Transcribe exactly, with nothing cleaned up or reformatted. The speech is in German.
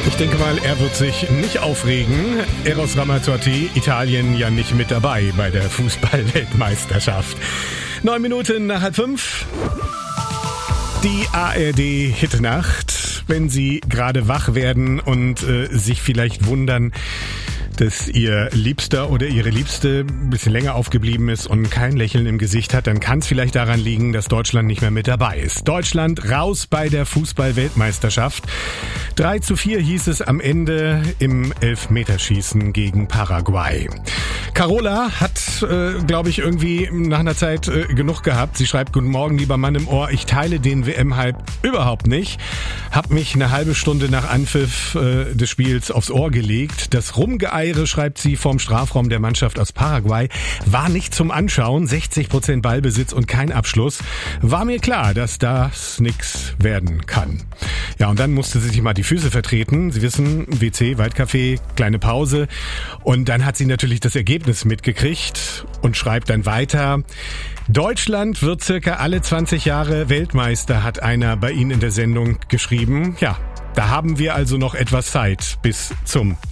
Ich denke mal, er wird sich nicht aufregen. Eros Ramazzotti, Italien ja nicht mit dabei bei der Fußball-Weltmeisterschaft. Neun Minuten nach halb fünf. Die A R D-Hitnacht. Wenn Sie gerade wach werden und äh, sich vielleicht wundern, dass Ihr Liebster oder Ihre Liebste ein bisschen länger aufgeblieben ist und kein Lächeln im Gesicht hat, dann kann es vielleicht daran liegen, dass Deutschland nicht mehr mit dabei ist. Deutschland raus bei der Fußball-Weltmeisterschaft. drei zu vier hieß es am Ende im Elfmeterschießen gegen Paraguay. Carola hat, äh, glaube ich, irgendwie nach einer Zeit äh, genug gehabt. Sie schreibt: Guten Morgen, lieber Mann im Ohr. Ich teile den W M-Hype überhaupt nicht. Hab mich eine halbe Stunde nach Anpfiff äh, des Spiels aufs Ohr gelegt. Das Rumgeeire, schreibt sie, vorm Strafraum der Mannschaft aus Paraguay war nicht zum Anschauen. sechzig Prozent Ballbesitz und kein Abschluss. War mir klar, dass das nix werden kann. Ja, und dann musste sie sich mal die Füße vertreten. Sie wissen, W C, Waldcafé, kleine Pause. Und dann hat sie natürlich das Ergebnis mitgekriegt und schreibt dann weiter: Deutschland wird circa alle zwanzig Jahre Weltmeister, hat einer bei Ihnen in der Sendung geschrieben. Ja, da haben wir also noch etwas Zeit bis zum